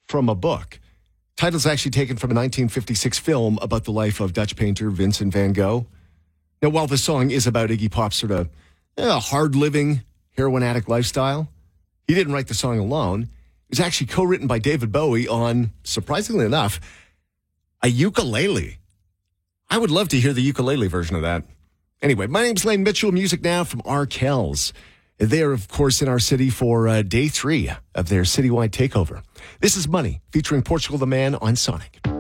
from a book. Title's actually taken from a 1956 film about the life of Dutch painter Vincent van Gogh. Now, while the song is about Iggy Pop's sort of hard-living, heroin addict lifestyle, he didn't write the song alone. It was actually co-written by David Bowie on, surprisingly enough, a ukulele. I would love to hear the ukulele version of that. Anyway, my name's Lane Mitchell. Music now from Arkells. They're, of course, in our city for day 3 of their citywide takeover. This is Money, featuring Portugal the Man on Sonic.